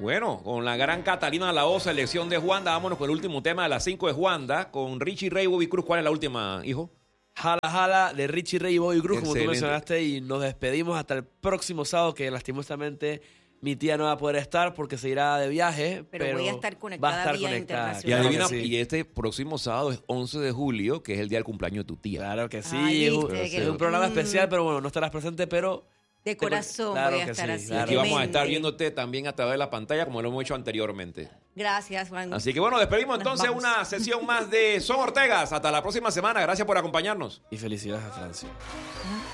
Bueno, con la gran Catalina La O, selección de Juanda, vámonos con el último tema de las 5 de Juanda, con Richie Ray y Bobby Cruz. ¿Cuál es la última, hijo? Jala Jala de Richie Ray y Bobby Cruz, como tú Excelente. mencionaste, y nos despedimos hasta el próximo sábado, que lastimosamente mi tía no va a poder estar porque se irá de viaje. Pero voy a estar conectada vía internacional. Y, Claro adivina, que sí. y este próximo sábado es 11 de julio, que es el día del cumpleaños de tu tía. Claro que sí, Ay, es viste, un programa especial, pero bueno, no estarás presente, pero... De corazón Claro voy a que estar sí, así. Y claro. aquí vamos a estar mente. viéndote también a través de la pantalla, como lo hemos hecho anteriormente. Gracias, Juan. Así que bueno, despedimos Nos entonces vamos. una sesión más de Son Ortegas. Hasta la próxima semana. Gracias por acompañarnos. Y felicidades a Francia.